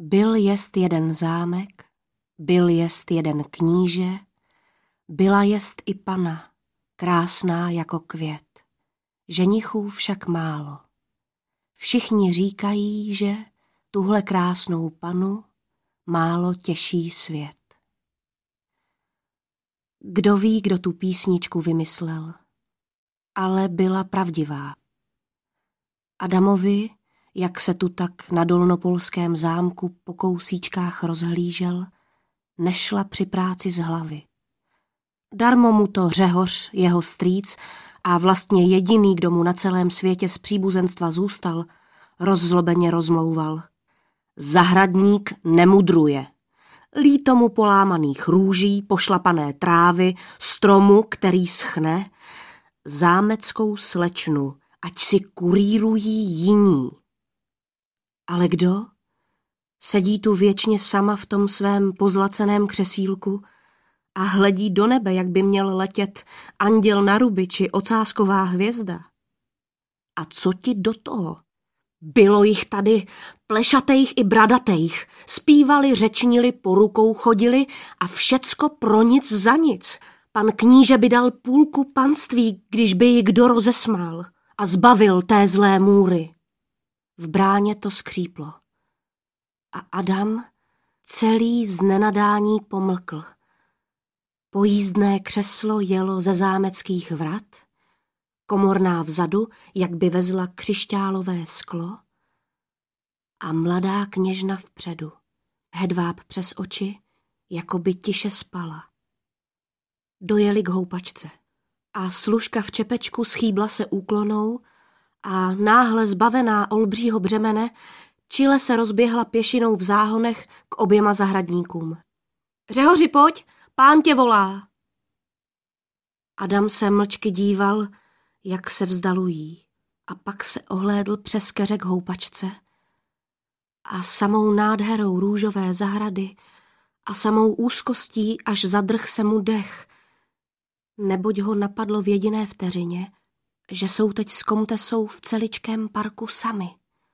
Byl jest jeden zámek, byl jest jeden kníže, byla jest i pana, krásná jako květ. Ženichů však málo. Všichni říkají, že tuhle krásnou panu málo těší svět. Kdo ví, kdo tu písničku vymyslel, ale byla pravdivá. Adamovi, jak se tu tak na dolnopolském zámku po kousíčkách rozhlížel, nešla při práci z hlavy. Darmo mu to Řehoř, jeho strýc a vlastně jediný, kdo mu na celém světě z příbuzenstva zůstal, rozzlobeně rozmlouval. Zahradník nemudruje. Líto mu polámaných růží, pošlapané trávy, stromu, který schne, zámeckou slečnu, ať si kurýrují jiní. Ale kdo? Sedí tu věčně sama v tom svém pozlaceném křesílku a hledí do nebe, jak by měl letět anděl na ruby či ocásková hvězda. A co ti do toho? Bylo jich tady plešatejch i bradatejch, zpívali, řečnili, po rukou chodili a všecko pro nic za nic. Pan kníže by dal půlku panství, když by ji kdo rozesmál a zbavil té zlé můry. V bráně to skříplo. A Adam celý z nenadání pomlkl. Pojízdné křeslo jelo ze zámeckých vrat, komorná vzadu, jak by vezla křišťálové sklo, a mladá kněžna vpředu, hedváb přes oči, jako by tiše spala. Dojeli k houpačce a služka v čepečku schýbla se úklonou a náhle zbavená olbřího břemene čile se rozběhla pěšinou v záhonech k oběma zahradníkům. Řehoři, pojď, pán tě volá. Adam se mlčky díval, jak se vzdalují, a pak se ohlédl přes keře k houpačce a samou nádherou růžové zahrady a samou úzkostí až zadrh se mu dech, neboť ho napadlo v jediné vteřině, že jsou teď s komtesou v celičkém parku sami.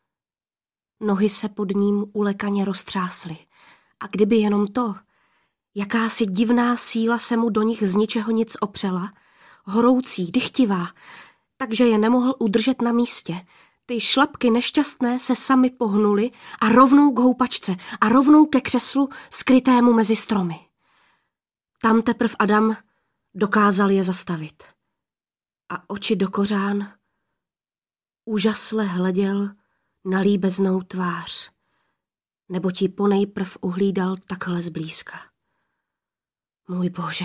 Nohy se pod ním ulekaně roztřásly a kdyby jenom to, jakási divná síla se mu do nich z ničeho nic opřela, horoucí, dychtivá, takže je nemohl udržet na místě. Ty šlapky nešťastné se sami pohnuly a rovnou k houpačce a rovnou ke křeslu skrytému mezi stromy. Tam teprv Adam dokázal je zastavit. A oči do kořán úžasle hleděl na líbeznou tvář, neboť ji ponejprv uhlídal takhle zblízka. Můj Bože,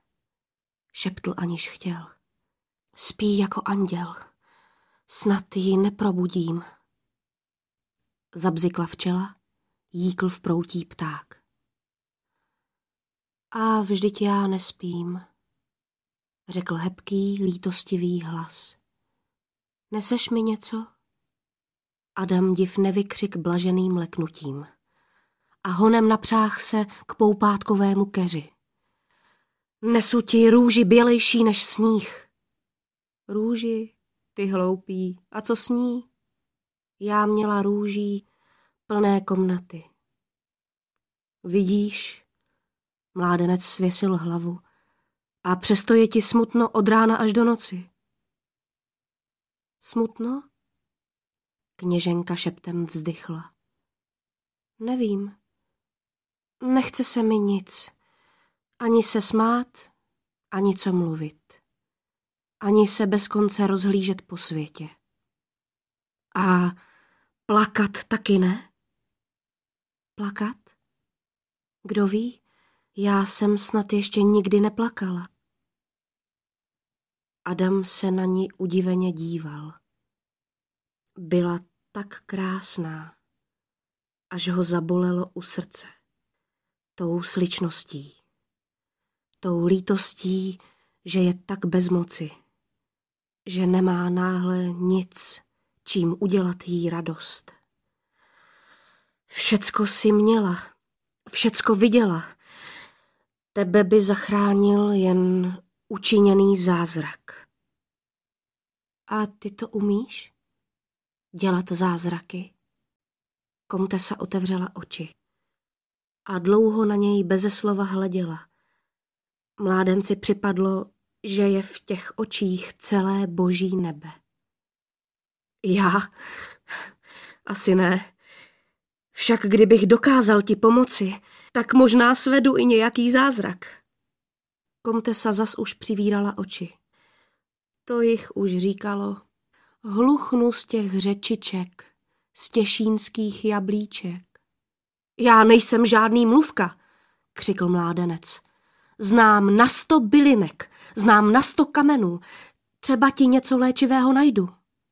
šeptl, aniž chtěl. Spí jako anděl, snad ji neprobudím. Zabzikla včela, jíkl v proutí pták. A vždyť já nespím, řekl hebký, lítostivý hlas. Neseš mi něco? Adam div nevykřik blaženým leknutím a honem napřáh se k poupátkovému keři. Nesu ti růži bělejší než sníh. Růži, ty hloupý, a co s ní? Já měla růží plné komnaty. Vidíš, mládenec svěsil hlavu, a přesto je ti smutno od rána až do noci. Smutno? Kněženka šeptem vzdychla. Nevím. Nechce se mi nic. Ani se smát, ani co mluvit. Ani se bez konce rozhlížet po světě. A plakat taky ne? Plakat? Kdo ví, já jsem snad ještě nikdy neplakala. Adam se na ní udiveně díval. Byla tak krásná, až ho zabolelo u srdce. Tou sličností, tou lítostí, že je tak bez moci, že nemá náhle nic, čím udělat jí radost. Všecko si měla, všecko viděla. Tebe by zachránil jen učiněný zázrak. A ty to umíš? Dělat zázraky? Komtesa otevřela oči a dlouho na něj beze slova hleděla. Mládenci připadlo, že je v těch očích celé boží nebe. Já? Asi ne. Však kdybych dokázal ti pomoci, tak možná svedu i nějaký zázrak. Komtesa zas už přivírala oči. To jich už říkalo. Hluchnu z těch řečiček, z těšínských jablíček. Já nejsem žádný mluvka, křikl mládenec. Znám na 100 bylinek, znám na 100 kamenů. Třeba ti něco léčivého najdu.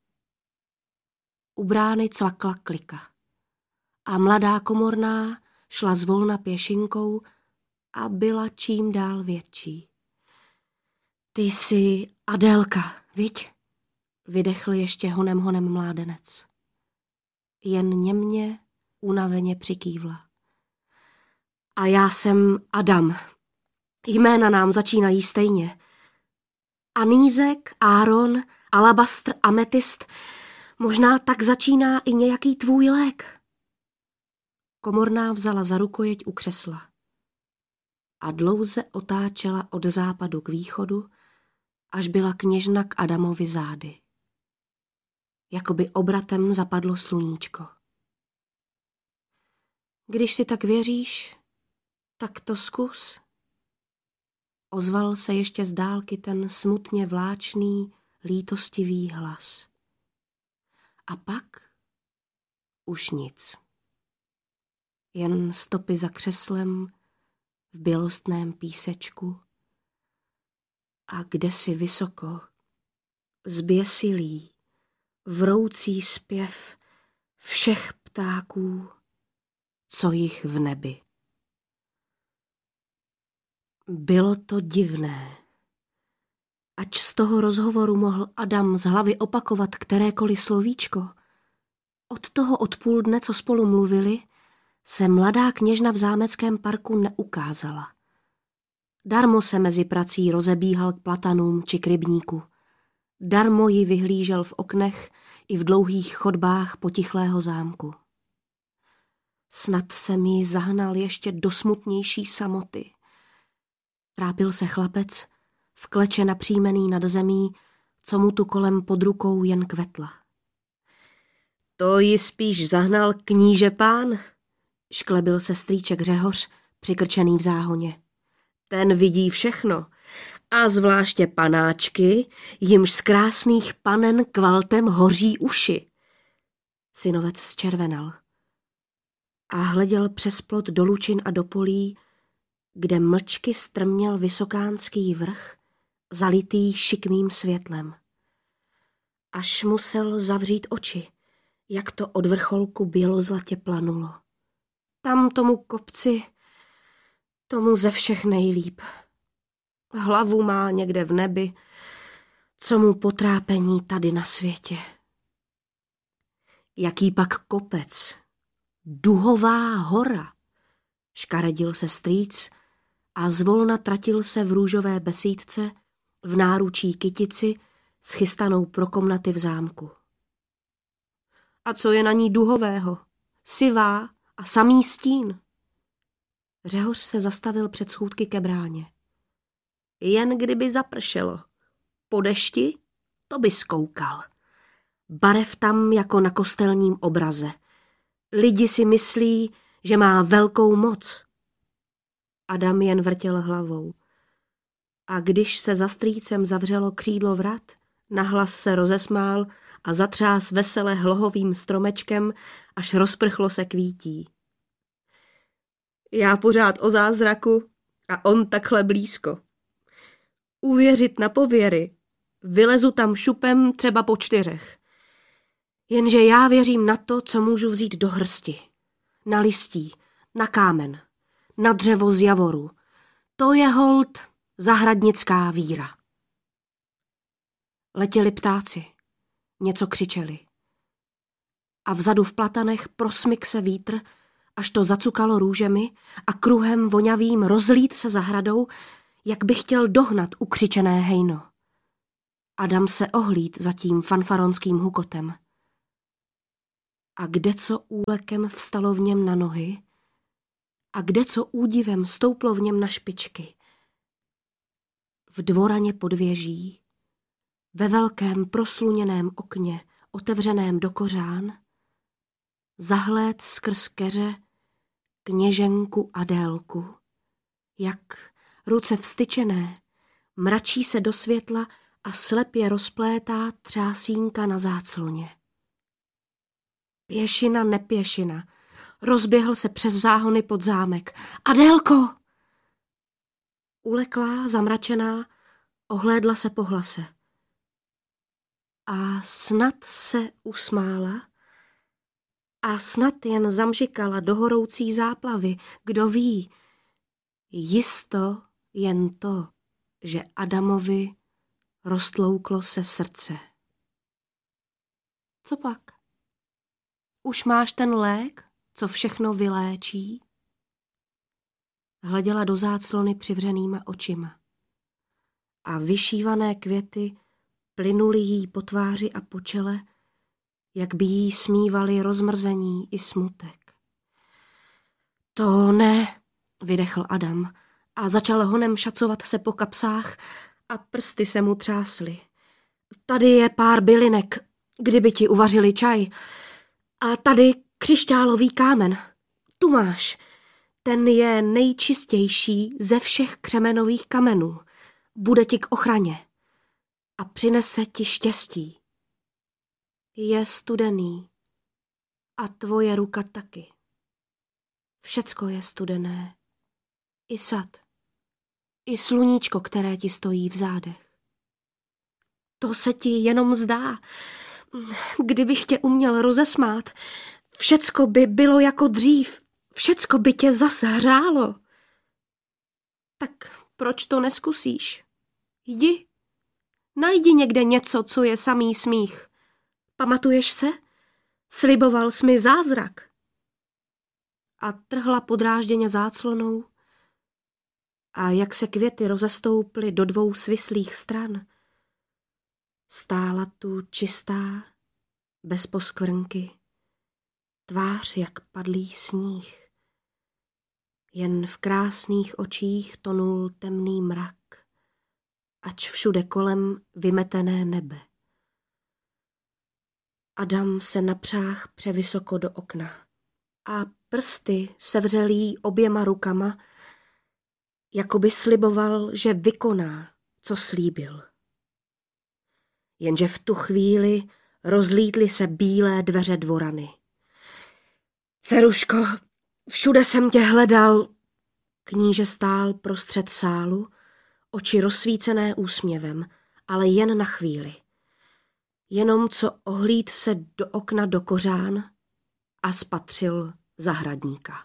U brány cvakla klika. A mladá komorná šla zvolna pěšinkou a byla čím dál větší. Ty jsi Adélka, viď? Vydechl ještě honem mládenec. Jen němně unaveně přikývla. A já jsem Adam. Jména nám začínají stejně. Anízek, Áron, alabastr, ametist. Možná tak začíná i nějaký tvůj lék. Komorná vzala za rukojeť u křesla a dlouze otáčela od západu k východu, až byla kněžna k Adamovi zády. Jakoby obratem zapadlo sluníčko. Když si tak věříš, tak to zkus. Ozval se ještě z dálky ten smutně vláčný, lítostivý hlas. A pak už nic. Jen stopy za křeslem v bělostném písečku a kdesi vysoko zběsilý, vroucí zpěv všech ptáků, co jich v nebi. Bylo to divné. Ač z toho rozhovoru mohl Adam z hlavy opakovat kterékoliv slovíčko, od toho odpoledne, co spolu mluvili, se mladá kněžna v zámeckém parku neukázala. Darmo se mezi prací rozebíhal k platanům či k rybníku. Darmo ji vyhlížel v oknech i v dlouhých chodbách potichlého zámku. Snad se mi zahnal ještě do smutnější samoty. Trápil se chlapec, v kleče napřímený nad zemí, co mu tu kolem pod rukou jen kvetla. To ji spíš zahnal kníže pán, šklebil se strýček Řehoř, přikrčený v záhoně. Ten vidí všechno, a zvláště panáčky, jimž z krásných panen kvaltem hoří uši. Synovec zčervenal a hleděl přes plot do lučin a do polí, kde mlčky strměl vysokánský vrch, zalitý šikmým světlem. Až musel zavřít oči, jak to od vrcholku bělozlatě planulo. Tam tomu kopci, tomu ze všech nejlíp. Hlavu má někde v nebi, co mu potrápení tady na světě. Jaký pak kopec? Duhová hora, škaredil se strýc a zvolna tratil se v růžové besídce v náručí kytici schystanou pro komnaty v zámku. A co je na ní duhového? Sivá a samý stín. Řehoř se zastavil před schůdky ke bráně. Jen kdyby zapršelo. Po dešti to by skoukal. Barev tam jako na kostelním obraze. Lidi si myslí, že má velkou moc. Adam jen vrtěl hlavou. A když se za strýcem zavřelo křídlo vrat, nahlas se rozesmál a zatřás vesele hlohovým stromečkem, až rozprchlo se kvítí. Já pořád o zázraku a on takhle blízko. Uvěřit na pověry, vylezu tam šupem třeba po 4. Jenže já věřím na to, co můžu vzít do hrsti. Na listí, na kámen, na dřevo z javoru. To je holt zahradnická víra. Letěli ptáci, něco křičeli. A vzadu v platanech prosmyk se vítr, až to zacukalo růžemi a kruhem vonavým rozlít se zahradou, jak by chtěl dohnat ukřičené hejno. Adam se ohlíd za tím fanfaronským hukotem. a kde co úlekem vstalo v něm na nohy a kde co údivem stouplo v něm na špičky. V dvoraně pod věží, ve velkém prosluněném okně, otevřeném do kořán, zahléd skrz keře kněženku Adélku, jak ruce vstyčené mračí se do světla a slepě rozplétá třásínka na zácloně. Pěšina, nepěšina, rozběhl se přes záhony pod zámek. Adélko! Uleklá, zamračená, ohlédla se po hlase. A snad se usmála a snad jen zamžikala do horoucí záplavy. Kdo ví, jisto jen to, že Adamovi roztlouklo se srdce. Co pak? Už máš ten lék, co všechno vyléčí? Hleděla do záclony přivřenýma očima. A vyšívané květy plynuly jí po tváři a po čele, jak by jí smívali rozmrzení i smutek. To ne, vydechl Adam a začal honem šacovat se po kapsách a prsty se mu třásly. Tady je pár bylinek, kdyby ti uvařili čaj. A tady křišťálový kámen. Tu máš. Ten je nejčistější ze všech křemenových kamenů. Bude ti k ochraně. A přinese ti štěstí. Je studený. A tvoje ruka taky. Všecko je studené. I sad. I sluníčko, které ti stojí v zádech. To se ti jenom zdá. Kdybych tě uměl rozesmát, všecko by bylo jako dřív. Všecko by tě zas hrálo. Tak proč to neskusíš? Jdi. Najdi někde něco, co je samý smích. Pamatuješ se? Sliboval jsi mi zázrak. A trhla podrážděně záclonou a jak se květy rozestouply do dvou svislých stran, stála tu čistá, bez poskvrnky, tvář jak padlý sníh. Jen v krásných očích tonul temný mrak, ač všude kolem vymetené nebe. Adam se napřáhl převysoko do okna a prsty sevřelý oběma rukama, jako by sliboval, že vykoná, co slíbil. Jenže v tu chvíli rozlítly se bílé dveře dvorany. Ceruško, všude jsem tě hledal. Kníže stál prostřed sálu, oči rozsvícené úsměvem, ale jen na chvíli. Jenom co ohlíd se do okna do kořán a spatřil zahradníka.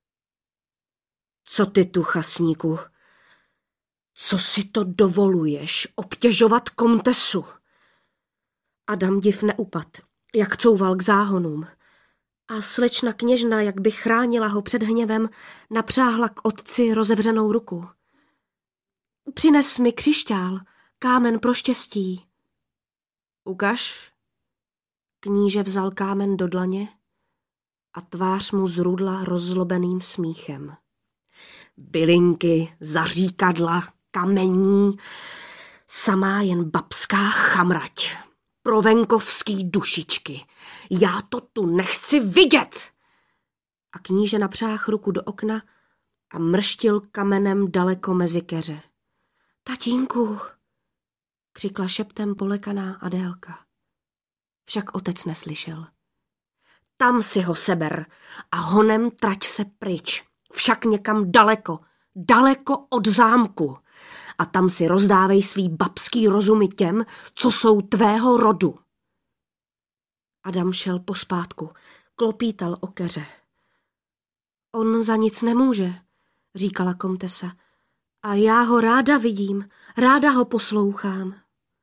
Co ty tu, chasníku? Co si to dovoluješ obtěžovat komtesu? Adam div neupad, jak couval k záhonům. A slečna kněžna, jak by chránila ho před hněvem, napřáhla k otci rozevřenou ruku. Přines mi křišťál, kámen pro štěstí. Ukaž. Kníže vzal kámen do dlaně a tvář mu zrudla rozzlobeným smíchem. Bylinky, zaříkadla, kamení, samá jen babská chamrať, provenkovský dušičky. Já to tu nechci vidět! A kníže napřáhl ruku do okna a mrštil kamenem daleko mezi keře. Tatínku, křikla šeptem polekaná Adélka. Však otec neslyšel. Tam si ho seber a honem trať se pryč. Však někam daleko, daleko od zámku. A tam si rozdávej svý babský rozumy těm, co jsou tvého rodu. Adam šel pospátku, klopítal o keře. On za nic nemůže, říkala komtesa. A já ho ráda vidím, ráda ho poslouchám.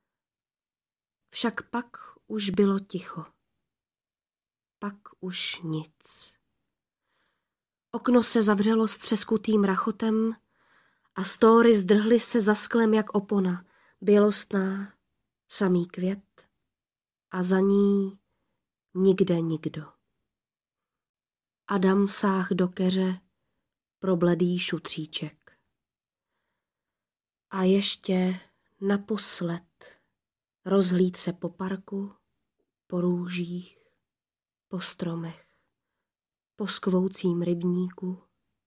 Však pak už bylo ticho. Pak už nic. Okno se zavřelo s třeskutým rachotem a stóry zdrhly se za sklem jak opona, bělostná, samý květ a za ní nikde nikdo. Adam sáh do keře pro bledý šutříček. A ještě naposled rozhlíd se po parku, po růžích, po stromech, po skvoucím rybníku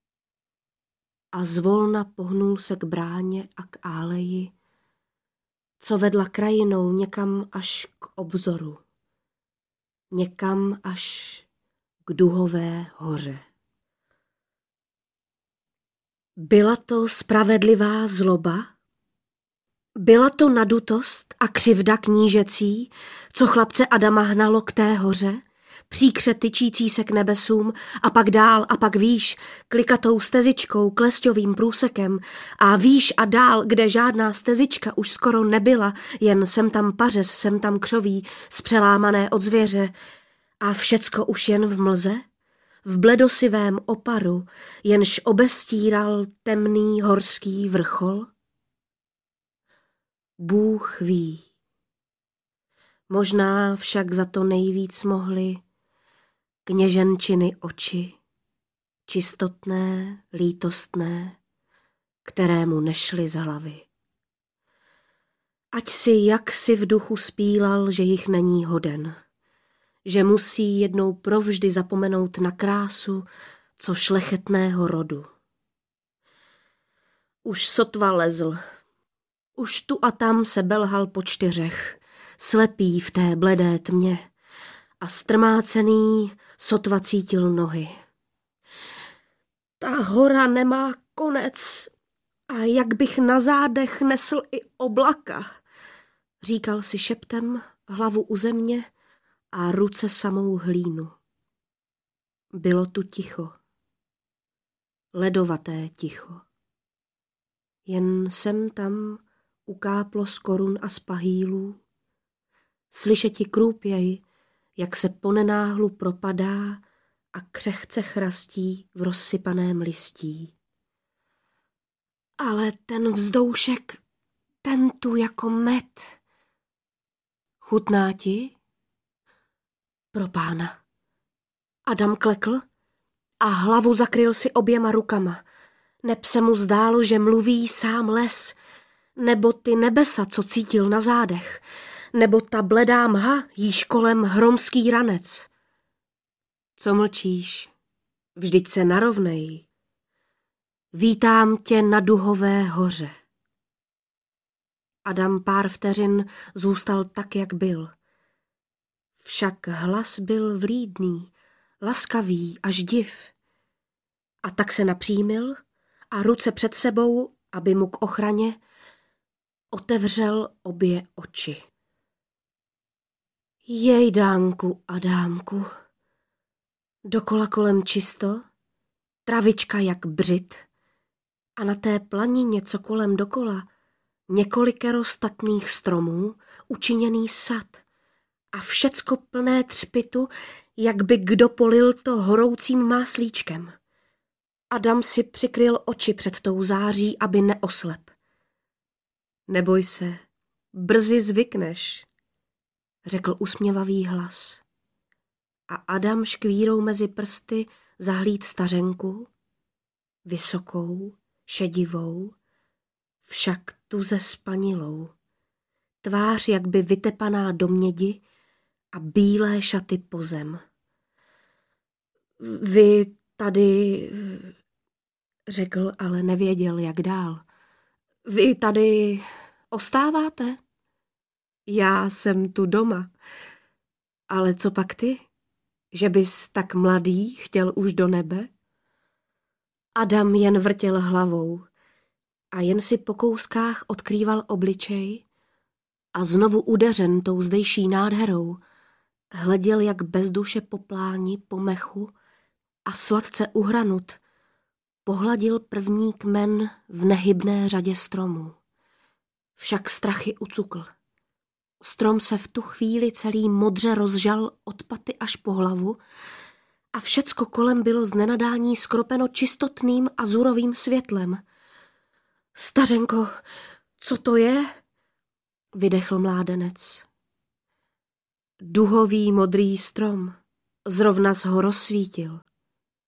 a zvolna pohnul se k bráně a k áleji, co vedla krajinou někam až k obzoru, někam až k Duhové hoře. Byla to spravedlivá zloba? Byla to nadutost a křivda knížecí, co chlapce Adama hnalo k té hoře, příkře tyčící se k nebesům a pak dál a pak výš, klikatou stezičkou, klesťovým průsekem a výš a dál, kde žádná stezička už skoro nebyla, jen sem tam pařez, sem tam křoví, zpřelámané od zvěře a všecko už jen v mlze, v bledosivém oparu, jenž obestíral temný horský vrchol? Bůh ví. Možná však za to nejvíc mohly kněženčiny oči, čistotné, lítostné, kterému nešly z hlavy. Ať si jaksi v duchu spílal, že jich není hoden, že musí jednou provždy zapomenout na krásu, co šlechetného rodu. Už sotva lezl, už tu a tam se belhal po 4, slepý v té bledé tmě a strmácený sotva cítil nohy. Ta hora nemá konec a jak bych na zádech nesl i oblaka, říkal si šeptem, hlavu u země a ruce samou hlínu. Bylo tu ticho, ledovaté ticho. Jen sem tam ukáplo z korun a z pahýlů, slyšeti krůpěj, jak se ponenáhlu propadá a křehce chrastí v rozsypaném listí. Ale ten vzdoušek, ten tu jako med. Chutná ti? Pro pána. Adam klekl a hlavu zakryl si oběma rukama. Neb se mu zdálo, že mluví sám les, nebo ty nebesa, co cítil na zádech, nebo ta bledá mha, jíž kolem hromský ranec. Co mlčíš? Vždyť se narovnej. Vítám tě na Duhové hoře. Adam pár vteřin zůstal tak, jak byl. Však hlas byl vlídný, laskavý až div. A tak se napřímil a ruce před sebou, aby mu k ochraně, otevřel obě oči. Jejdánku, Adámku. Dokola kolem čisto, travička jak břit a na té planině, co kolem dokola, několikero statných stromů, učiněný sad a všecko plné třpitu, jak by kdo polil to horoucím máslíčkem. Adam si přikryl oči před tou září, aby neoslep. Neboj se, brzy zvykneš, řekl usměvavý hlas. A Adam škvírou mezi prsty zahlíd stařenku, vysokou, šedivou, však tuze spanilou, tvář jak by vytepaná do mědi a bílé šaty po zem. Vy tady, řekl, ale nevěděl, jak dál. Vy tady ostáváte? Já jsem tu doma. Ale co pak ty? Že bys tak mladý chtěl už do nebe? Adam jen vrtěl hlavou a jen si po kouskách odkrýval obličej a znovu udeřen tou zdejší nádherou hleděl jak bez duše po pláni, po mechu a sladce uhranut pohladil první kmen v nehybné řadě stromů. Však strachy ucukl. Strom se v tu chvíli celý modře rozžal od paty až po hlavu a všecko kolem bylo z nenadání skropeno čistotným azurovým světlem. Stařenko, co to je? Vydechl mládenec. Duhový modrý strom, zrovna z ho rozsvítil.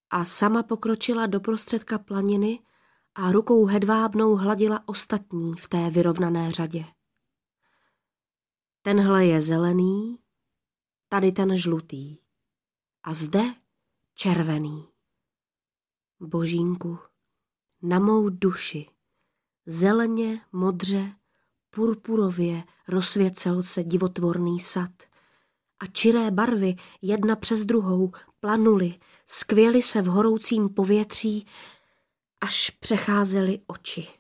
a sama pokročila do prostředka planiny a rukou hedvábnou hladila ostatní v té vyrovnané řadě. Tenhle je zelený, tady ten žlutý a zde červený. Božínku, na mou duši, zeleně, modře, purpurově rozsvěcel se divotvorný sad a čiré barvy jedna přes druhou planuly, skvěly se v horoucím povětří, až přecházely oči.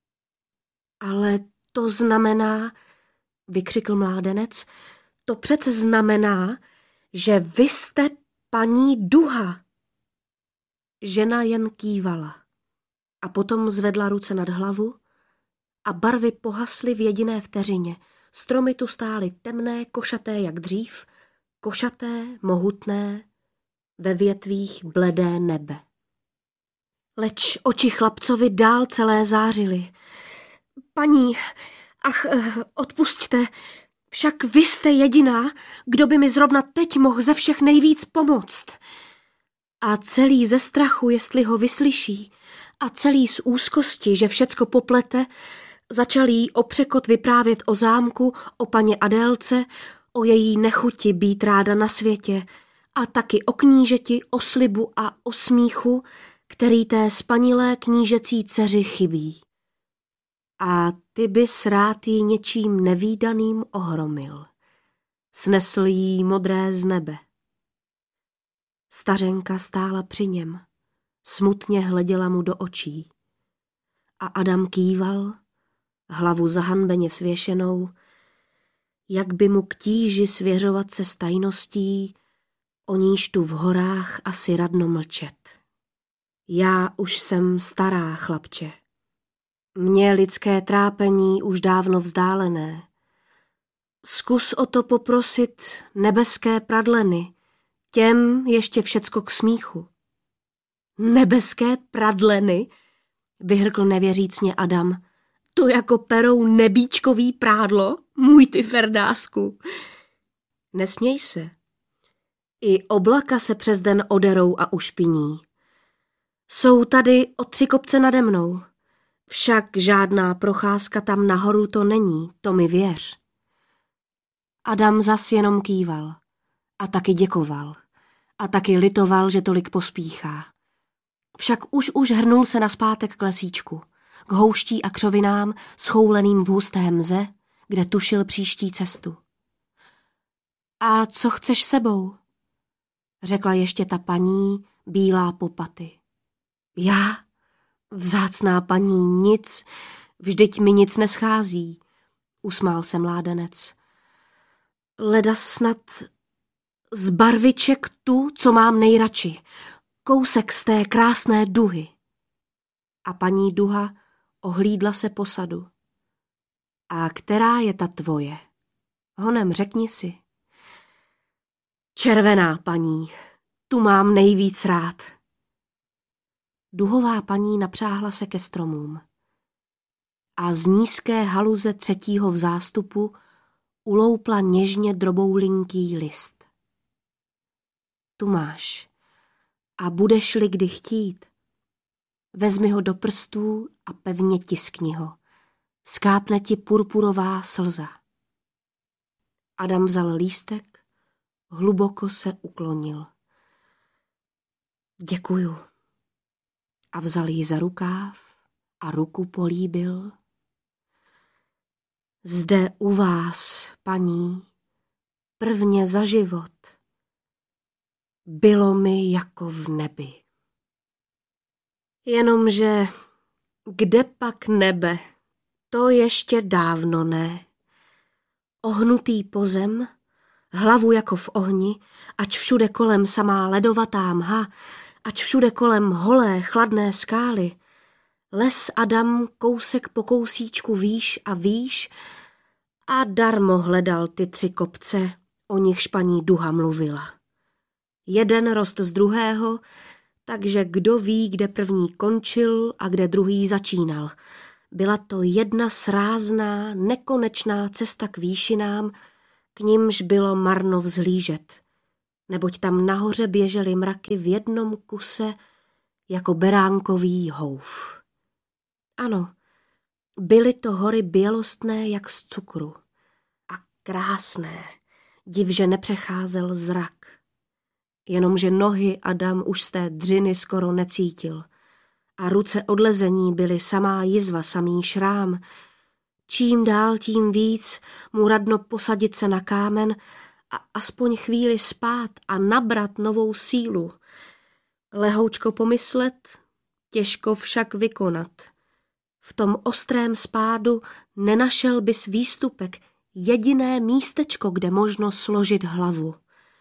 Ale to znamená, vykřikl mládenec, to přece znamená, že vy jste paní Duha. Žena jen kývala a potom zvedla ruce nad hlavu a barvy pohasly v jediné vteřině. Stromy tu stály temné, košaté jak dřív, košaté, mohutné, ve větvích bledé nebe. Leč oči chlapcovi dál celé zářily. Paní, ach, odpusťte, však vy jste jediná, kdo by mi zrovna teď mohl ze všech nejvíc pomoct. A celý ze strachu, jestli ho vyslyší, a celý z úzkosti, že všecko poplete, začal jí opřekot vyprávět o zámku, o paně Adélce, o její nechuti být ráda na světě a taky o knížeti, o slibu a o smíchu, který té spanilé knížecí dceři chybí. A ty bys rád jí něčím nevídaným ohromil. Snesl jí modré z nebe. Stařenka stála při něm, smutně hleděla mu do očí. A Adam kýval, hlavu zahanbeně svěšenou, jak by mu k tíži svěřovat se s tajností, o níž tu v horách asi radno mlčet. Já už jsem stará, chlapče. Mně lidské trápení už dávno vzdálené. Zkus o to poprosit nebeské pradleny, těm ještě všecko k smíchu. Nebeské pradleny? Vyhrkl nevěřícně Adam. To jako perou nebíčkový prádlo, můj ty Ferdásku. Nesměj se. I oblaka se přes den oderou a ušpiní. Jsou tady o 3 kopce nade mnou. Však žádná procházka tam nahoru to není, to mi věř. Adam zas jenom kýval a taky děkoval a taky litoval, že tolik pospíchá. Však už hrnul se naspátek k lesíčku, k houští a křovinám schouleným v husté mze, kde tušil příští cestu. A co chceš sebou? Řekla ještě ta paní, bílá po paty. Já? Vzácná paní, nic, vždyť mi nic neschází, usmál se mládenec. Leda snad z barviček tu, co mám nejradši, kousek z té krásné duhy. A paní Duha ohlídla se po sadu. A která je ta tvoje? Honem, řekni si. Červená paní, tu mám nejvíc rád. Duhová paní napřáhla se ke stromům a z nízké haluze 3. vzástupu uloupla něžně droboulinký list. Tu máš a budeš-li kdy chtít, vezmi ho do prstů a pevně tiskni ho. Skápne ti purpurová slza. Adam vzal lístek, hluboko se uklonil. Děkuju. A vzal ji za rukáv a ruku políbil. Zde u vás, paní, prvně za život, bylo mi jako v nebi. Jenomže kde pak nebe, to ještě dávno ne. Ohnutý pozem, hlavu jako v ohni, ač všude kolem samá ledovatá mha, ač všude kolem holé, chladné skály, les Adam kousek po kousíčku výš a výš a darmo hledal ty 3 kopce, o nichž paní Duha mluvila. Jeden rost z druhého, takže kdo ví, kde první končil a kde druhý začínal. Byla to jedna srázná, nekonečná cesta k výšinám, k nimž bylo marno vzhlížet. neboť tam nahoře běžely mraky v jednom kuse jako beránkový houf. Ano, byly to hory bělostné jak z cukru a krásné, div, že nepřecházel zrak. Jenomže nohy Adam už z té dřiny skoro necítil a ruce od lezení byly samá jizva, samý šrám. Čím dál tím víc mu radno posadit se na kámen a aspoň chvíli spát a nabrat novou sílu. Lehoučko pomyslet, těžko však vykonat. V tom ostrém spádu nenašel bys výstupek, jediné místečko, kde možno složit hlavu.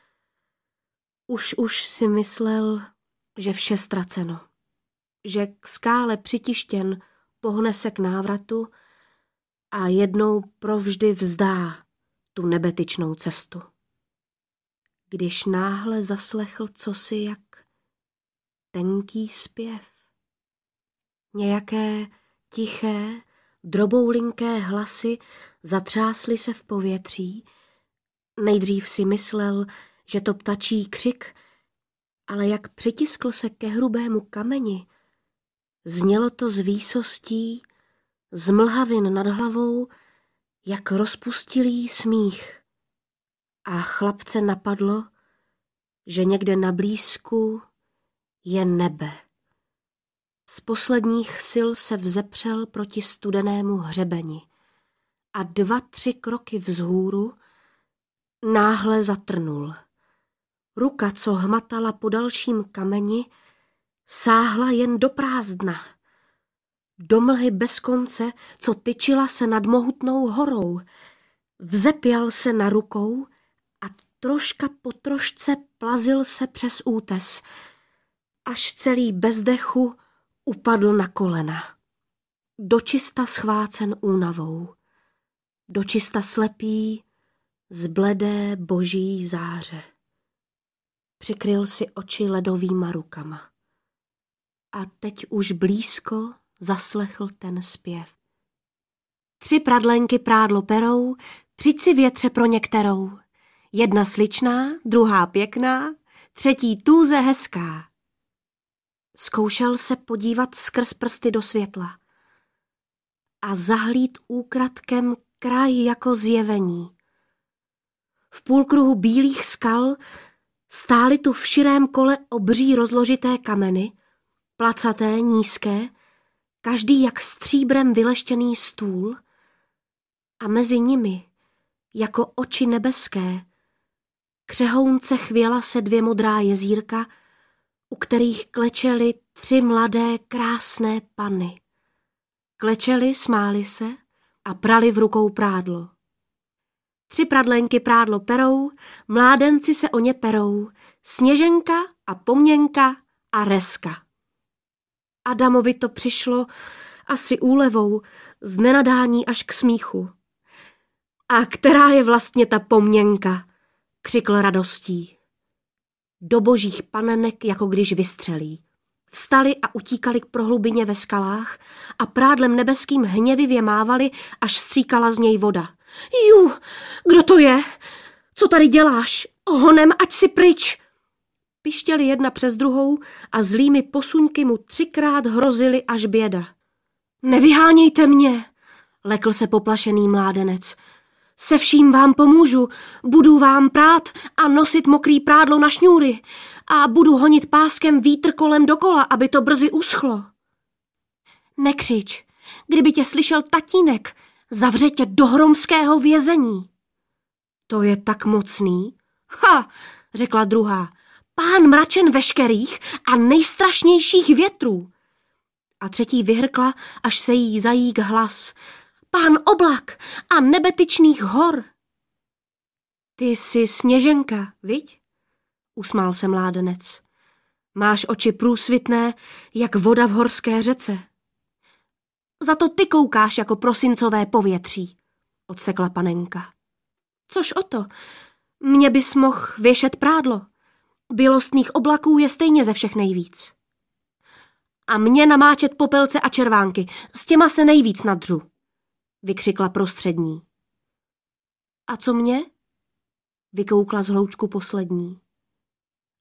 Už si myslel, že vše ztraceno, že k skále přitištěn pohne se k návratu a jednou provždy vzdá tu nebetyčnou cestu. Když náhle zaslechl cosi jak tenký zpěv. Nějaké tiché, droboulinké hlasy zatřásly se v povětří. Nejdřív si myslel, že to ptačí křik, ale jak přitiskl se ke hrubému kameni, znělo to z výsostí, z mlhavin nad hlavou, jak rozpustilý smích. A chlapce napadlo, že někde na blízku je nebe. Z posledních sil se vzepřel proti studenému hřebeni a 2-3 kroky vzhůru náhle zatrnul. Ruka, co hmatala po dalším kameni, sáhla jen do prázdna. Do mlhy bez konce, co tyčila se nad mohutnou horou. Vzepěl se na rukou a troška po trošce plazil se přes útes, až celý bez dechu upadl na kolena. Dočista schvácen únavou, dočista slepý z bledé boží záře. Přikryl si oči ledovýma rukama. A teď už blízko zaslechl ten zpěv. 3 pradlenky prádlo perou, přijď si větře pro některou. 1 sličná, 2 pěkná, 3 tůze hezká. Zkoušel se podívat skrz prsty do světla a zahlíd úkradkem kraj jako zjevení. V půlkruhu bílých skal stály tu v širém kole obří rozložité kameny, placaté, nízké, každý jak stříbrem vyleštěný stůl a mezi nimi, jako oči nebeské, křehounce chvěla se 2 modrá jezírka, u kterých klečely 3 mladé krásné panny. Klečely, smály se a prali v rukou prádlo. 3 pradlenky prádlo perou, mládenci se o ně perou, Sněženka a Pomněnka a Reska. Adamovi to přišlo asi úlevou, z nenadání až k smíchu. A která je vlastně ta Pomněnka? Křikl radostí. Do božích panenek, jako když vystřelí. Vstali a utíkali k prohlubině ve skalách a prádlem nebeským hněvivě mávali, až stříkala z něj voda. Jú, kdo to je? Co tady děláš? Ohonem, ať si pryč! Pištěli jedna přes druhou a zlými posuňky mu 3krát hrozili až běda. Nevyhánějte mě, lekl se poplašený mládenec. Se vším vám pomůžu, budu vám prát a nosit mokrý prádlo na šňůry a budu honit páskem vítr kolem dokola, aby to brzy uschlo. Nekřič, kdyby tě slyšel tatínek, zavře tě do hromského vězení. To je tak mocný? Ha, řekla druhá, pán mračen veškerých a nejstrašnějších větrů. A třetí vyhrkla, až se jí zajík hlas. Pán oblak a nebetyčných hor. Ty jsi Sněženka, viď? Usmál se mládenec. Máš oči průsvitné, jak voda v horské řece. Za to ty koukáš jako prosincové povětří, odsekla panenka. Což o to? Mě bys mohl věšet prádlo. Bělostných oblaků je stejně ze všech nejvíc. A mě namáčet popelce a červánky, s těma se nejvíc nadřu, vykřikla prostřední. A co mě? Vykoukla z hloučku poslední.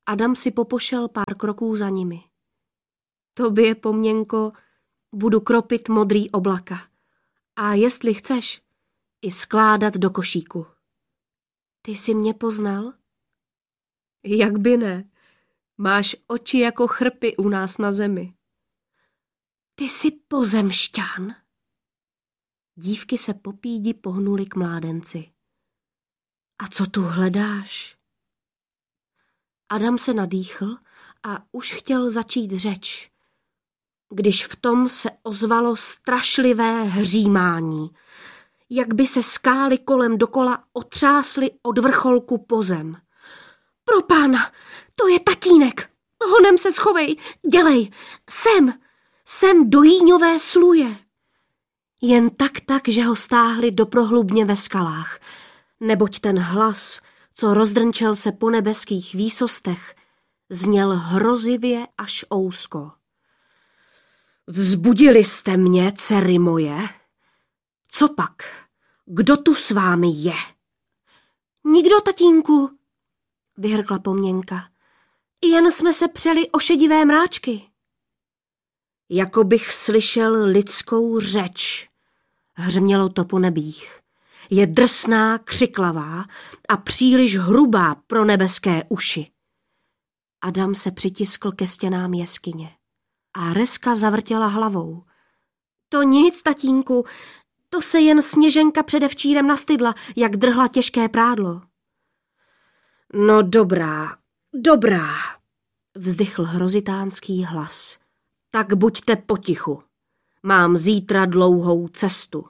Adam si popošel pár kroků za nimi. Tobě, Pomněnko, budu kropit modrý oblaka. A jestli chceš, i skládat do košíku. Ty jsi mě poznal? Jak by ne? Máš oči jako chrpy u nás na zemi. Ty jsi pozemšťan? Dívky se po pídi pohnuly k mládenci. A co tu hledáš? Adam se nadýchl a už chtěl začít řeč, když v tom se ozvalo strašlivé hřímání, jak by se skály kolem dokola otřásly od vrcholku po zem. Pro pána, to je tatínek! Honem se schovej, dělej, sem do jíňové sluje. Jen tak, že ho stáhli do prohlubně ve skalách, neboť ten hlas, co rozdrnčel se po nebeských výsostech, zněl hrozivě až ousko. Vzbudili jste mě, dcery moje? Co pak? Kdo tu s vámi je? Nikdo, tatínku, vyhrkla Pomněnka. Jen jsme se přeli o šedivé mráčky. Jako bych slyšel lidskou řeč, hřmělo to po nebích. Je drsná, křiklavá a příliš hrubá pro nebeské uši. Adam se přitiskl ke stěnám jeskyně a Reska zavrtěla hlavou. To nic, tatínku, to se jen Sněženka předevčírem nastydla, jak drhla těžké prádlo. No dobrá, vzdychl hrozitánský hlas. Tak buďte potichu, mám zítra dlouhou cestu.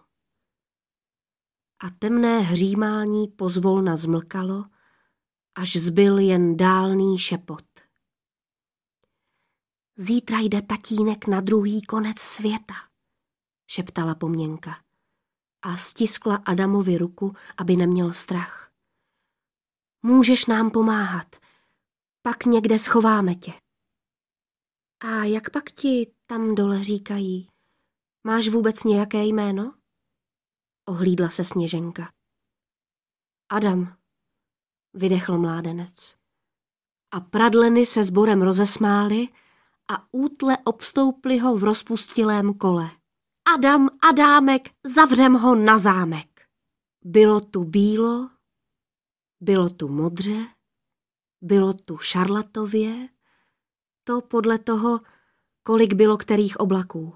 A temné hřímání pozvolna zmlkalo, až zbyl jen dálný šepot. Zítra jde tatínek na druhý konec světa, šeptala Pomněnka a stiskla Adamovi ruku, aby neměl strach. Můžeš nám pomáhat, pak někde schováme tě. A jak pak ti tam dole říkají? Máš vůbec nějaké jméno? Ohlídla se Sněženka. Adam, vydechl mládenec. A pradleny se sborem rozesmály a útle obstouply ho v rozpustilém kole. Adam, Adámek, zavřem ho na zámek. Bylo tu bílo, bylo tu modře, bylo tu šarlatově, to podle toho, kolik bylo kterých oblaků.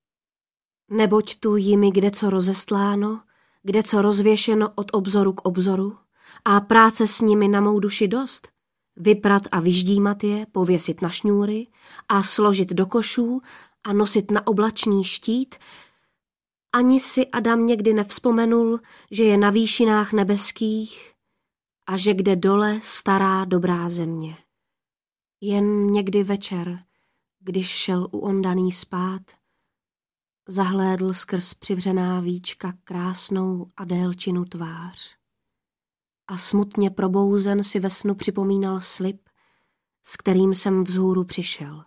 Neboť tu jimi kdeco rozestláno, kdeco rozvěšeno od obzoru k obzoru a práce s nimi na mou duši dost. Vyprat a vyždímat je, pověsit na šňůry a složit do košů a nosit na oblačný štít. Ani si Adam někdy nevzpomenul, že je na výšinách nebeských a že kde dole stará dobrá země. Jen někdy večer, když šel u Ondaný spát, zahlédl skrz přivřená víčka krásnou Adélčinu tvář. A smutně probouzen si ve snu připomínal slib, s kterým jsem vzhůru přišel.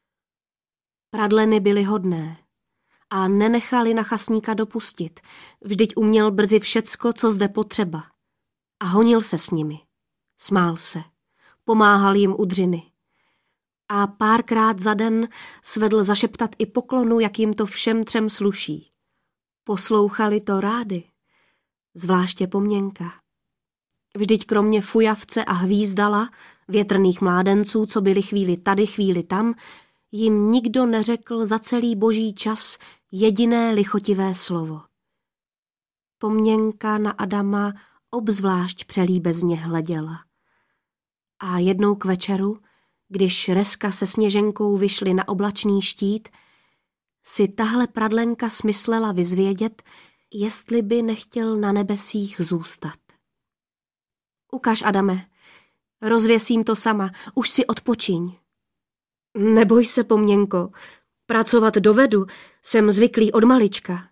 Pradleny byly hodné a nenechali nachasníka dopustit, vždyť uměl brzy všecko, co zde potřeba. A honil se s nimi, smál se, pomáhal jim u dřiny. A párkrát za den svedl zašeptat i poklonu, jak jim to všem třem sluší. Poslouchali to rády, zvláště Pomněnka. Vždyť kromě Fujavce a Hvízdala, větrných mládenců, co byli chvíli tady, chvíli tam, jim nikdo neřekl za celý boží čas jediné lichotivé slovo. Pomněnka na Adama obzvlášť přelíbezně hleděla. A jednou k večeru, když Reska se Sněženkou vyšli na oblačný štít, si tahle pradlenka smyslela vyzvědět, jestli by nechtěl na nebesích zůstat. Ukaž, Adame, rozvěsím to sama, už si odpočiň. Neboj se, Pomněnko, pracovat dovedu, jsem zvyklý od malička.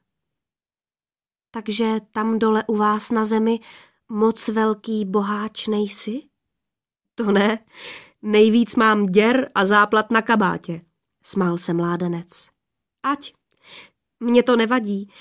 Takže tam dole u vás na zemi moc velký boháč nejsi? To ne, nejvíc mám děr a záplat na kabátě, smál se mládenec. Ať, mně to nevadí,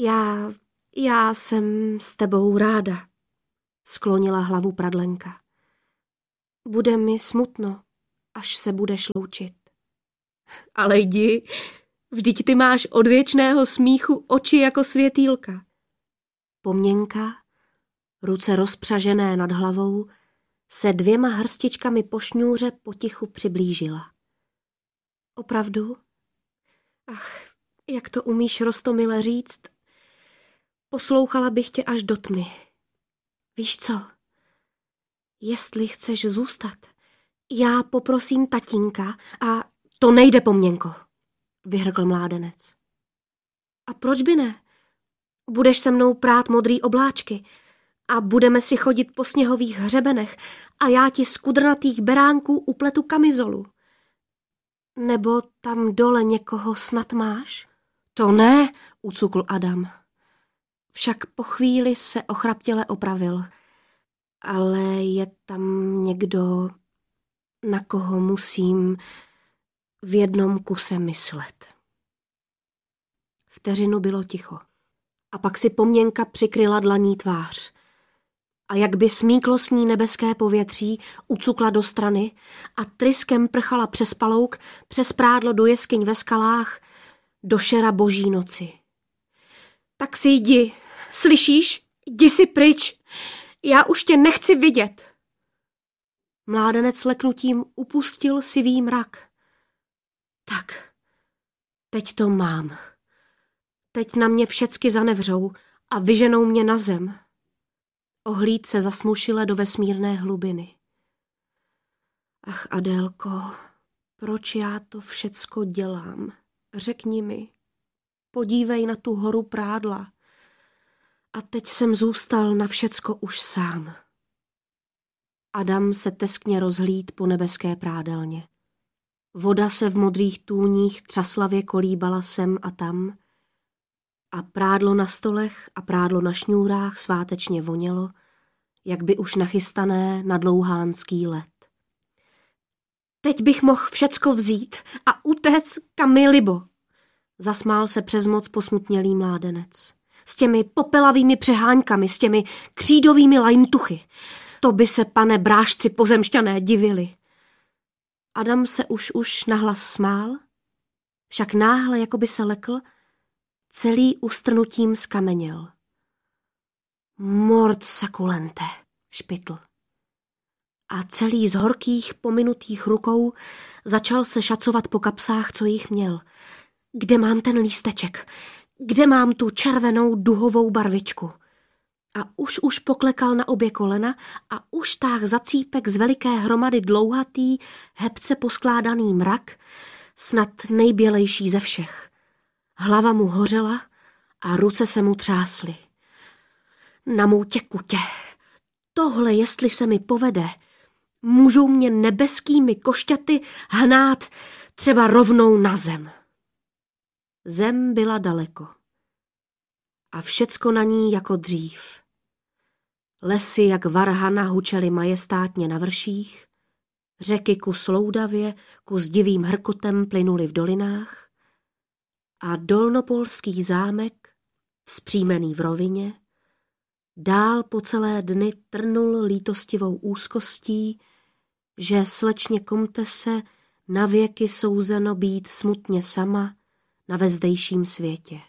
já jsem s tebou ráda, sklonila hlavu pradlenka. Bude mi smutno, až se budeš loučit. Ale jdi, vždyť ty máš od věčného smíchu oči jako světýlka. Pomněnka, ruce rozpřažené nad hlavou, se 2 hrstičkami po šňůře potichu přiblížila. Opravdu? Ach, jak to umíš roztomile říct? Poslouchala bych tě až do tmy. Víš co? Jestli chceš zůstat, já poprosím tatínka a to nejde, Pomněnko, vyhrkl mládenec. A proč by ne? Budeš se mnou prát modrý obláčky a budeme si chodit po sněhových hřebenech a já ti z kudrnatých beránků upletu kamizolu. Nebo tam dole někoho snad máš? To ne, ucukl Adam. Však po chvíli se ochraptěle opravil. Ale je tam někdo, na koho musím v jednom kuse myslet. Vteřinu bylo ticho. A pak si Pomněnka přikryla dlaní tvář. A jak by smíklo s ní nebeské povětří, ucukla do strany a tryskem prchala přes palouk, přes prádlo do jeskyň ve skalách, do šera boží noci. Tak si jdi, slyšíš? Jdi si pryč, já už tě nechci vidět. Mládenec leknutím upustil sivý mrak. Tak, teď to mám. Teď na mě všecky zanevřou a vyženou mě na zem. Ohlíd se zasmušile do vesmírné hlubiny. Ach, Adélko, proč já to všecko dělám? Řekni mi, podívej na tu horu prádla. A teď jsem zůstal na všecko už sám. Adam se teskně rozhlíd po nebeské prádelně. Voda se v modrých tůních třaslavě kolíbala sem a tam a prádlo na stolech a prádlo na šňůrách svátečně vonělo, jak by už nachystané na dlouhánský let. Teď bych mohl všecko vzít a utéct, kam mi libo, zasmál se přes moc posmutnělý mládenec. S těmi popelavými přeháňkami, s těmi křídovými lajntuchy. To by se, pane brášci pozemšťané, divili. Adam se už nahlas smál, však náhle, jako by se lekl, celý ustrnutím skameněl. Mort sakulente, špitl. A celý z horkých, pominutých rukou začal se šacovat po kapsách, co jich měl. Kde mám ten lísteček? Kde mám tu červenou duhovou barvičku? A už poklekal na obě kolena a už táh za cípek z veliké hromady dlouhatý, hebce poskládaný mrak, snad nejbělejší ze všech. Hlava mu hořela a ruce se mu třásly. Na mou těkutě, tohle jestli se mi povede, můžou mě nebeskými košťaty hnát třeba rovnou na zem. Zem byla daleko a všecko na ní jako dřív. Lesy jak varhana hučely majestátně na vrších, řeky kus loudavě, kus divým hrkotem plynuly v dolinách a dolnopolský zámek, vzpřímený v rovině, dál po celé dny trnul lítostivou úzkostí, že slečně komtese navěky souzeno být smutně sama na vezdejším světě.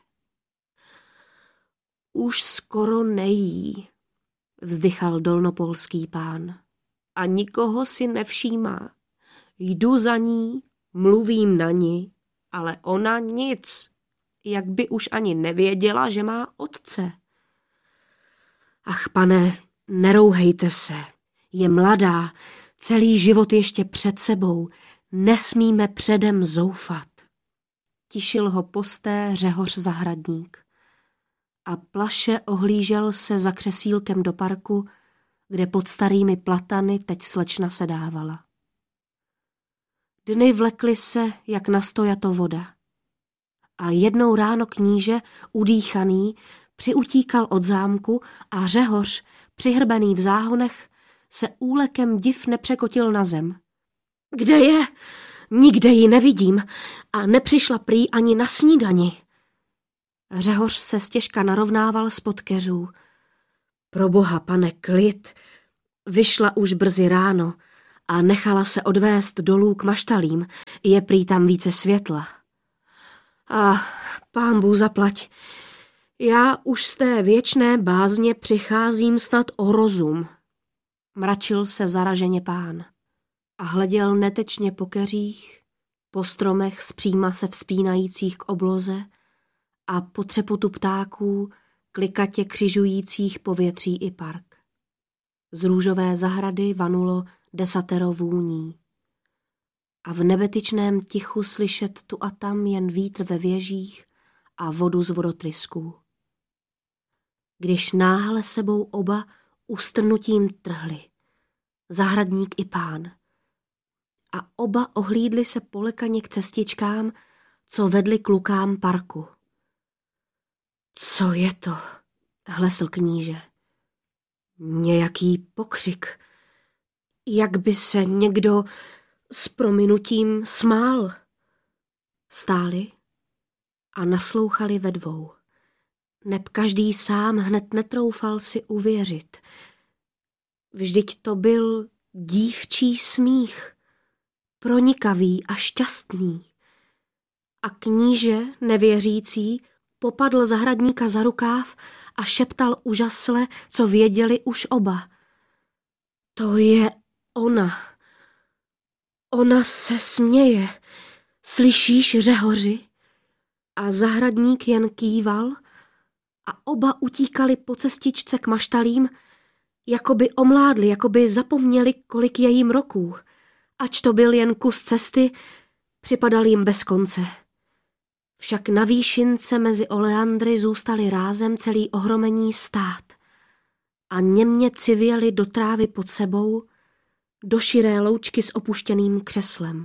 Už skoro nejí, vzdychal dolnopolský pán. A nikoho si nevšímá. Jdu za ní, mluvím na ní, ale ona nic, jak by už ani nevěděla, že má otce. Ach, pane, nerouhejte se, je mladá, celý život ještě před sebou, nesmíme předem zoufat. Tišil ho posté Řehoř zahradník a plaše ohlížel se za křesílkem do parku, kde pod starými platany teď slečna sedávala. Dny vlekly se, jak nastojato voda. A jednou ráno kníže, udýchaný, přiutíkal od zámku a Řehoř, přihrbený v záhonech, se úlekem div nepřekotil na zem. Kde je? Nikde ji nevidím a nepřišla prý ani na snídani. Řehoř se stěžka narovnával spod keřů. Proboha, pane, klid. Vyšla už brzy ráno a nechala se odvést dolů k maštalím. Je prý tam více světla. A pán Bůh zaplať, já už z té věčné bázně přicházím snad o rozum. Mračil se zaraženě pán a hleděl netečně po keřích, po stromech zpříma se vzpínajících k obloze a po třepotu ptáků, klikatě křižujících povětří i park. Z růžové zahrady vanulo 10 vůní a v nebetyčném tichu slyšet tu a tam jen vítr ve věžích a vodu z vodotrysků. Když náhle sebou oba ustrnutím trhli, zahradník i pán, a oba ohlídli se polekaně k cestičkám, co vedly k lukám parku. Co je to? Hlesl kníže. Nějaký pokřik, jak by se někdo s prominutím smál. Stáli a naslouchali ve dvou. Neb každý sám hned netroufal si uvěřit. Vždyť to byl dívčí smích, pronikavý a šťastný. A kníže, nevěřící, popadl zahradníka za rukáv a šeptal úžasle, co věděli už oba. To je ona. Ona se směje. Slyšíš, Řehoři? A zahradník jen kýval a oba utíkali po cestičce k maštalím, jako by omládli, jako by zapomněli, kolik je jim roků. Ač to byl jen kus cesty, připadal jim bez konce. Však na výšince mezi oleandry zůstali rázem celý ohromení stát a němě civěli do trávy pod sebou, do širé loučky s opuštěným křeslem.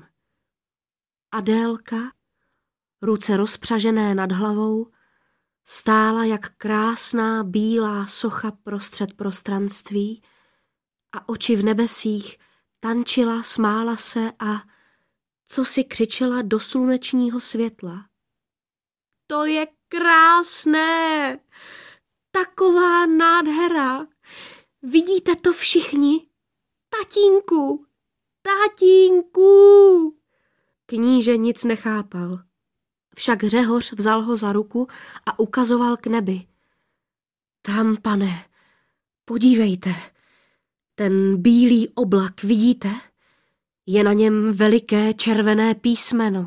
Adélka, ruce rozpřažené nad hlavou, stála jak krásná bílá socha prostřed prostranství a oči v nebesích tančila, smála se a co si křičela do slunečního světla. To je krásné! Taková nádhera! Vidíte to všichni? Tatínku! Tatínku! Kníže nic nechápal. Však Řehoř vzal ho za ruku a ukazoval k nebi. Tam, pane, podívejte, ten bílý oblak, vidíte? Je na něm veliké červené písmeno.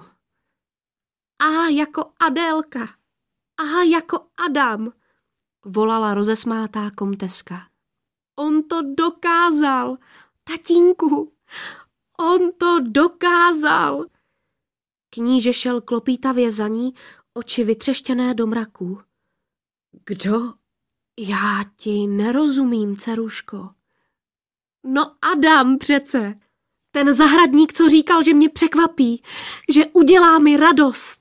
A jako Adélka, a jako Adam, volala rozesmátá komteska. On to dokázal, tatínku, on to dokázal. Kníže šel klopítavě za ní, oči vytřeštěné do mraků. Kdo? Já ti nerozumím, dceruško. No Adam přece, ten zahradník, co říkal, že mě překvapí, že udělá mi radost.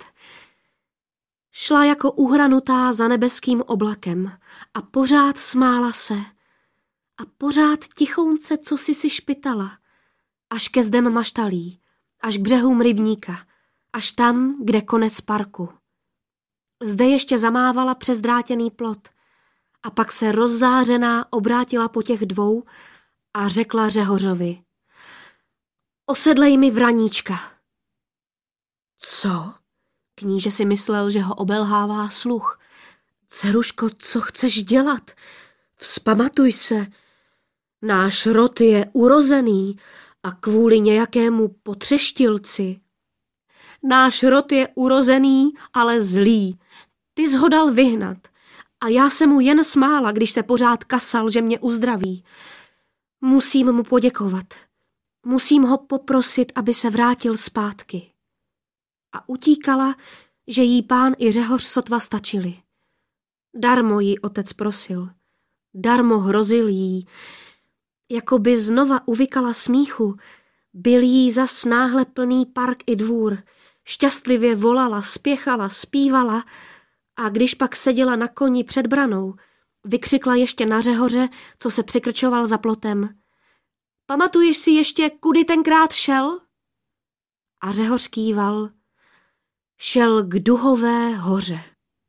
Šla jako uhranutá za nebeským oblakem a pořád smála se a pořád tichounce cosi si špitala, až ke zdem maštalí, až k břehům rybníka, až tam, kde konec parku. Zde ještě zamávala přes drátěný plot a pak se rozzářená obrátila po těch dvou a řekla Řehořovi: Osedlej mi vraníčka. Co? Kníže si myslel, že ho obelhává sluch. Dceruško, co chceš dělat? Vzpamatuj se. Náš rod je urozený a kvůli nějakému potřeštilci. Náš rod je urozený, ale zlý. Ty jsi ho dal vyhnat a já se mu jen smála, když se pořád kasal, že mě uzdraví. Musím mu poděkovat. Musím ho poprosit, aby se vrátil zpátky. A utíkala, že jí pán i Řehoř sotva stačili. Darmo jí otec prosil. Darmo hrozil jí. Jakoby znova uvykala smíchu, byl jí zas náhle plný park i dvůr. Šťastlivě volala, spěchala, zpívala a když pak seděla na koni před branou, vykřikla ještě na Řehoře, co se přikrčoval za plotem. Pamatuješ si ještě, kudy tenkrát šel? A Řehoř kýval. Šel k Duhové hoře.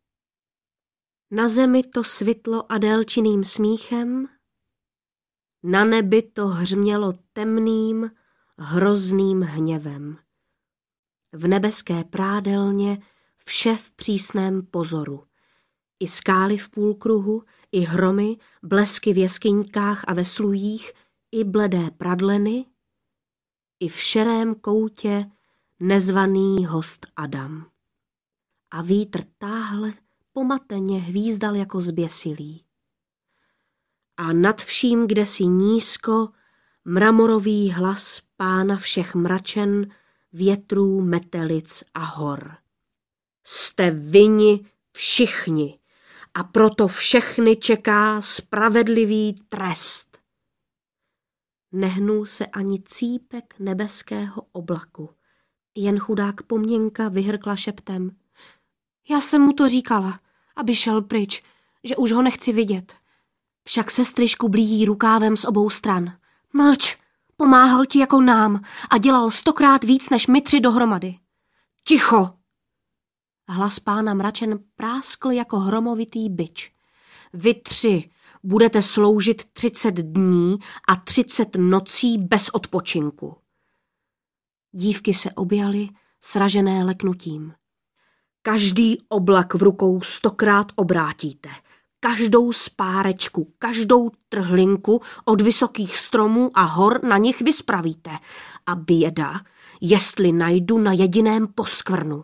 Na zemi to svitlo Adélčiným smíchem, na nebi to hřmělo temným, hrozným hněvem. V nebeské prádelně vše v přísném pozoru. I skály v půlkruhu, i hromy, blesky v jeskyňkách a ve slujích, i bledé pradleny, i v šerém koutě nezvaný host Adam. A vítr táhle pomateně hvízdal jako zběsilý. A nad vším kdesi nízko mramorový hlas pána všech mračen, větrů, metelic a hor. Jste vinni všichni a proto všechny čeká spravedlivý trest. Nehnul se ani cípek nebeského oblaku. Jen chudák Pomněnka vyhrkla šeptem. Já jsem mu to říkala, aby šel pryč, že už ho nechci vidět. Však sestry škublí rukávem z obou stran. Mlč, pomáhal ti jako nám a dělal 100krát víc než my 3 dohromady. Ticho! Hlas pána mračen práskl jako hromovitý bič. Vy 3 budete sloužit 30 dní a 30 nocí bez odpočinku. Dívky se objaly, sražené leknutím. Každý oblak v rukou 100krát obrátíte. Každou spárečku, každou trhlinku od vysokých stromů a hor na nich vyspravíte. A běda, jestli najdu na jediném poskvrnu.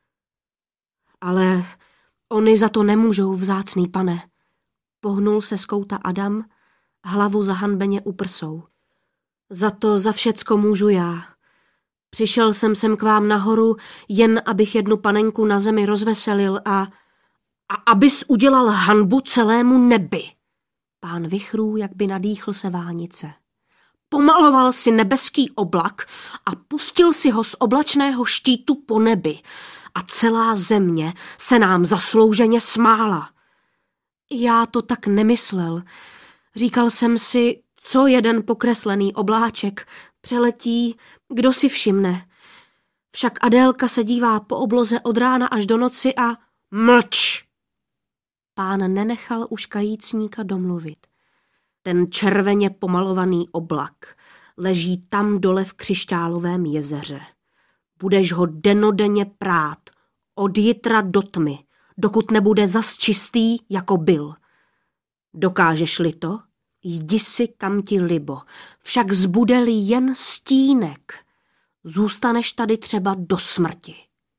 Ale oni za to nemůžou, vzácný pane. Pohnul se z kouta Adam, hlavu zahanbeně uprsou. Za to za všecko můžu já. Přišel jsem sem k vám nahoru, jen abych jednu panenku na zemi rozveselil a abys udělal hanbu celému nebi. Pán vichrů, jak by nadýchl se vánice. Pomaloval si nebeský oblak a pustil si ho z oblačného štítu po nebi a celá země se nám zaslouženě smála. Já to tak nemyslel. Říkal jsem si, co jeden pokreslený obláček přeletí, kdo si všimne. Však Adélka se dívá po obloze od rána až do noci a mlč! Pán nenechal už kajícníka domluvit. Ten červeně pomalovaný oblak leží tam dole v křišťálovém jezeře. Budeš ho dennodenně prát, od jitra do tmy, dokud nebude zas čistý, jako byl. Dokážeš-li to? Jdi si, kam ti libo, však zbude-li jen stínek. Zůstaneš tady třeba do smrti.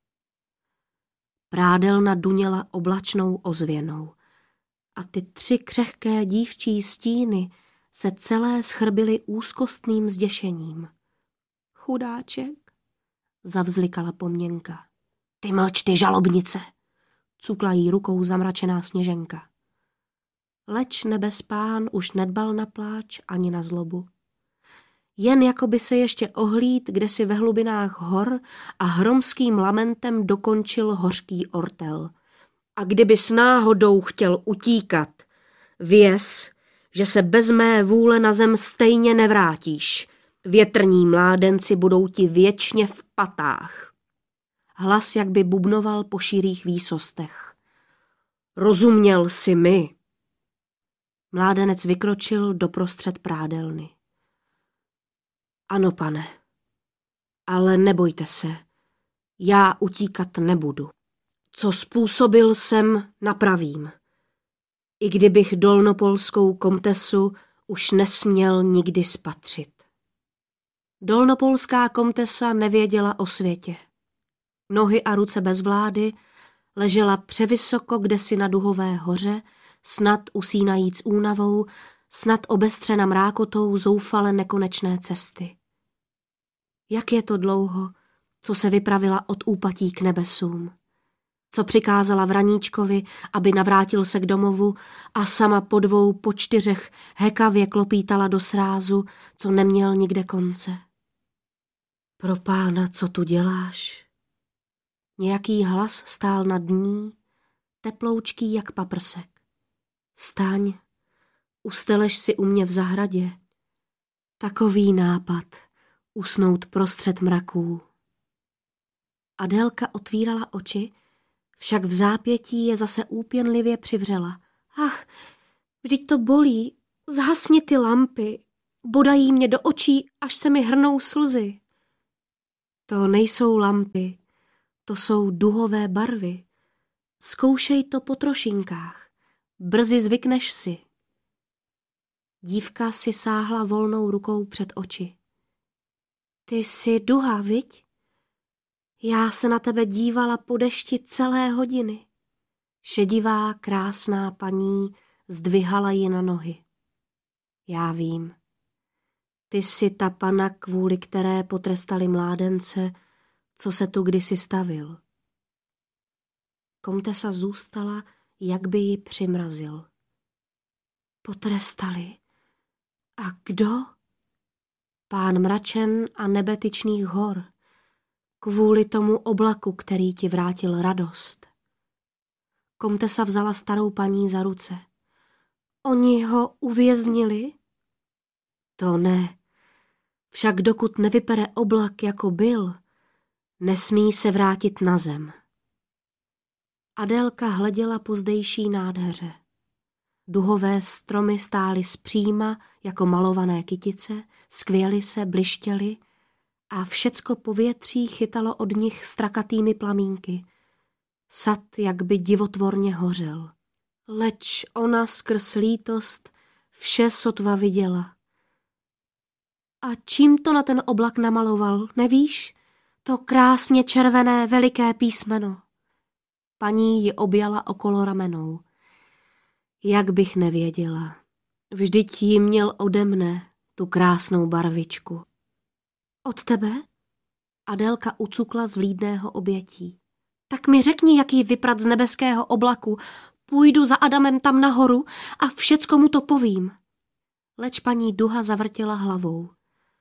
Prádelna duněla oblačnou ozvěnou a ty 3 křehké dívčí stíny se celé schrbily úzkostným zděšením. Chudáček, zavzlikala Pomněnka. Ty mlč, ty žalobnice, cukla jí rukou zamračená Sněženka. Leč nebespán už nedbal na pláč ani na zlobu. Jen jako by se ještě ohlíd kdesi ve hlubinách hor a hromským lamentem dokončil hořký ortel. A kdyby s náhodou chtěl utíkat, věz, že se bez mé vůle na zem stejně nevrátíš. Větrní mládenci budou ti věčně v patách. Hlas jak by bubnoval po širých výsostech. Rozuměl jsi mi. Mládenec vykročil doprostřed prádelny. Ano, pane, ale nebojte se, já utíkat nebudu. Co způsobil jsem, napravím. I kdybych dolnopolskou komtesu už nesměl nikdy spatřit. Dolnopolská komtesa nevěděla o světě. Nohy a ruce bez vlády, ležela převysoko kdesi na Duhové hoře, snad usínajíc únavou, snad obestřena mrákotou zoufale nekonečné cesty. Jak je to dlouho, co se vypravila od úpatí k nebesům, co přikázala Vraníčkovi, aby navrátil se k domovu a sama po 2, po 4 hekavě klopítala do srázu, co neměl nikde konce. Pro pána, co tu děláš? Nějaký hlas stál nad ní, teploučký jak paprsek. Vstaň, usteleš si u mě v zahradě. Takový nápad, usnout prostřed mraků. Adélka otvírala oči, však v zápětí je zase úpěnlivě přivřela. Ach, vždyť to bolí, zhasni ty lampy, Bodají mě do očí, až se mi hrnou slzy. To nejsou lampy, to jsou duhové barvy. Zkoušej to po trošinkách, brzy zvykneš si. Dívka si sáhla volnou rukou před oči. Ty jsi duha, viď? Já se na tebe dívala po dešti celé hodiny. Šedivá, krásná paní zdvihala ji na nohy. Já vím. Ty jsi ta pana, kvůli které potrestali mládence, co se tu kdysi stavil. Komtesa zůstala, jak by ji přimrazil. Potrestali? A kdo? Pán mračen a nebetyčných hor. Kvůli tomu oblaku, který ti vrátil radost. Komtesa vzala starou paní za ruce. Oni ho uvěznili? To ne. Však dokud nevypere oblak, jako byl, nesmí se vrátit na zem. Adélka hleděla po zdejší nádheře. Duhové stromy stály zpříma jako malované kytice, skvěly se, blištěly a všecko povětří chytalo od nich strakatými plamínky. Sad jak by divotvorně hořel. Leč ona skrz lítost vše sotva viděla. A čím to na ten oblak namaloval, nevíš? To krásně červené veliké písmeno. Paní ji objala okolo ramenou. Jak bych nevěděla. Vždyť ji měl ode mne, tu krásnou barvičku. Od tebe? Adélka ucukla z vlídného obětí. Tak mi řekni, jak ji vyprat z nebeského oblaku. Půjdu za Adamem tam nahoru a všecko mu to povím. Leč paní duha zavrtěla hlavou.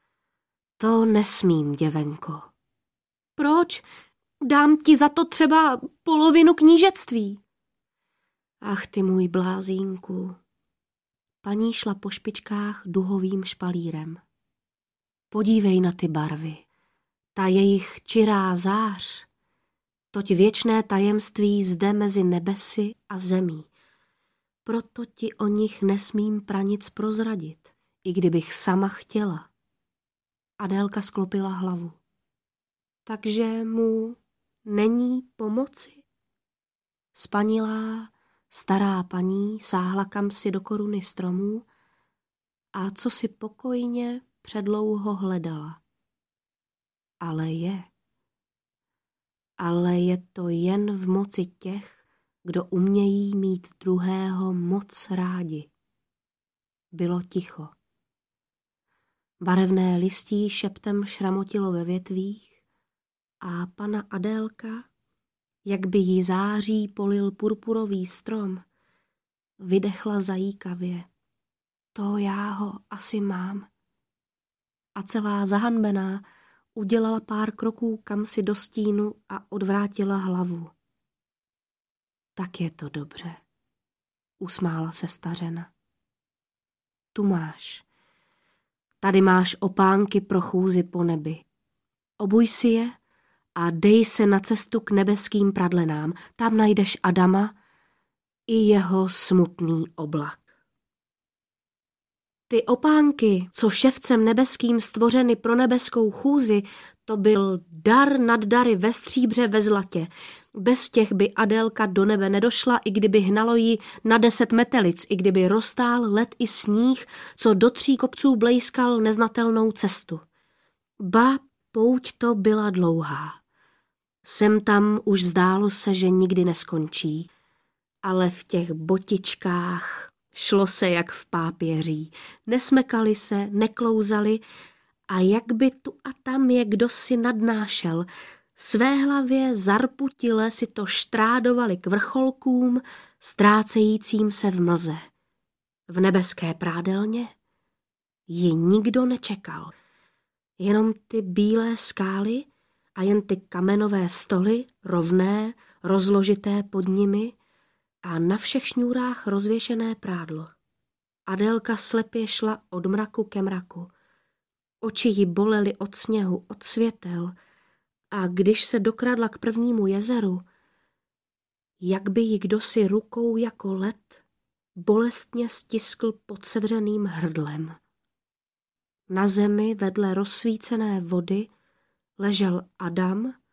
To nesmím, děvenko. Proč? Dám ti za to třeba polovinu knížectví. Ach ty můj blázínku. Paní šla po špičkách duhovým špalírem. Podívej na ty barvy. Ta jejich čirá zář. Toť věčné tajemství zde mezi nebesy a zemí. Proto ti o nich nesmím pranic prozradit, i kdybych sama chtěla. Adélka sklopila hlavu. Takže mu není pomoci? Spanilá, stará paní sáhla kamsi do koruny stromů a co si pokojně předlouho hledala. Ale je to jen v moci těch, kdo umějí mít druhého moc rádi. Bylo ticho. Barevné listí šeptem šramotilo ve větvích a pana Adélka, jak by jí září polil purpurový strom, vydechla zajíkavě. To já ho asi mám. A celá zahanbená udělala pár kroků kamsi do stínu a odvrátila hlavu. Tak je to dobře, usmála se stařena. Tu máš. Tady máš opánky pro chůzi po nebi. Obuj si je a dej se na cestu k nebeským pradlenám. Tam najdeš Adama i jeho smutný oblak. Ty opánky, co ševcem nebeským stvořeny pro nebeskou chůzi, to byl dar nad dary ve stříbře ve zlatě. Bez těch by Adélka do nebe nedošla, i kdyby hnalo jí na 10 metelic, i kdyby roztál led i sníh, co do 3 kopců blejskal neznatelnou cestu. Ba, pouť to byla dlouhá. Sem tam už zdálo se, že nikdy neskončí, ale v těch botičkách šlo se jak v pápěří, nesmekali se, neklouzali a jak by tu a tam je kdosi nadnášel, své hlavě zarputile si to štrádovali k vrcholkům, ztrácejícím se v mlze. V nebeské prádelně ji nikdo nečekal, jenom ty bílé skály a jen ty kamenové stoly, rovné, rozložité pod nimi, a na všech šňůrách rozvěšené prádlo. Adélka slepě šla od mraku ke mraku. Oči jí bolely od sněhu, od světel a když se dokradla k prvnímu jezeru, jak by ji kdosi rukou jako led bolestně stiskl pod sevřeným hrdlem. Na zemi vedle rozsvícené vody ležel Adam